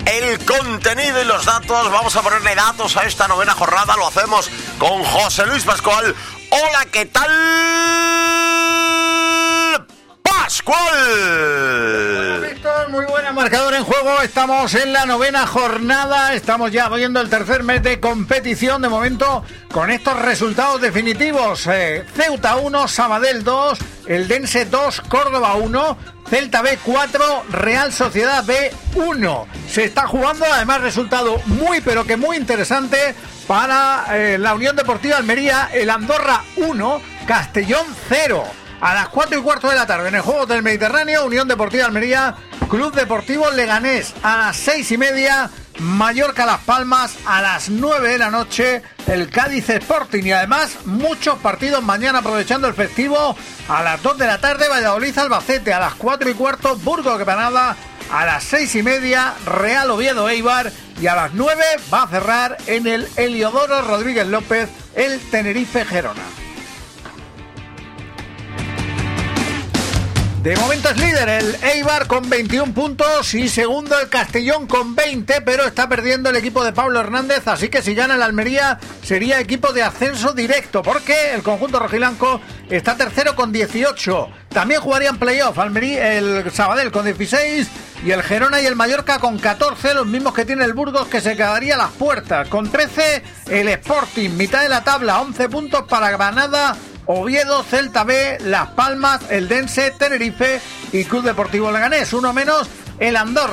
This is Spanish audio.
el contenido y los datos. Vamos a ponerle datos a esta novena jornada. Lo hacemos con José Luis Pascual. Hola, ¿qué tal, Pascual? Víctor, muy buena marcador en juego. Estamos en la novena jornada. Estamos ya viendo el tercer mes de competición. De momento, con estos resultados definitivos: Ceuta 1, Sabadell 2, Eldense 2, Córdoba 1, Celta B 4, Real Sociedad B 1. Se está jugando, además, resultado muy pero que muy interesante para la Unión Deportiva Almería. El Andorra 1, Castellón 0. A las 4:15 de la tarde, en el Juegos del Mediterráneo, Unión Deportiva Almería, Club Deportivo Leganés. A las 6:30, Mallorca Las Palmas. A las 9 de la noche, el Cádiz Sporting. Y además, muchos partidos mañana aprovechando el festivo. A las 2 de la tarde, Valladolid Albacete. A las 4:15, Burgos Granada. A las 6:30, Real Oviedo Eibar. Y a las 9 va a cerrar en el Heliodoro Rodríguez López el Tenerife Gerona. De momento es líder el Eibar con 21 puntos y segundo el Castellón con 20, pero está perdiendo el equipo de Pablo Hernández, así que si gana el Almería sería equipo de ascenso directo, porque el conjunto rojiblanco está tercero con 18. También jugarían playoff el Sabadell con 16 y el Gerona y el Mallorca con 14, los mismos que tiene el Burgos, que se quedaría a las puertas. Con 13 el Sporting, mitad de la tabla, 11 puntos para Granada, Oviedo, Celta B, Las Palmas, Eldense, Tenerife y Club Deportivo Leganés. Uno menos el Andorra.